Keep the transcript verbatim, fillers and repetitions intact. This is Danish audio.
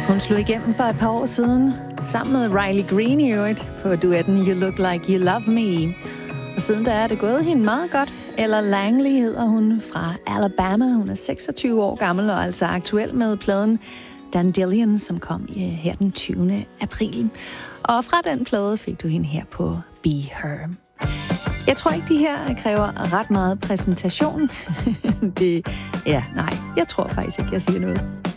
Hun slog igennem for et par år siden, sammen med Riley Green i øvrigt, på duetten You Look Like You Love Me. Og siden da er det gået hende meget godt. Ella Langley hedder hun, fra Alabama. Hun er seksogtyve år gammel og altså aktuel med pladen Dandelion, som kom her den tyvende april. Og fra den plade fik du hende her på Be Her. Jeg tror ikke, de her kræver ret meget præsentation. det, ja, nej, jeg tror faktisk ikke, jeg siger noget.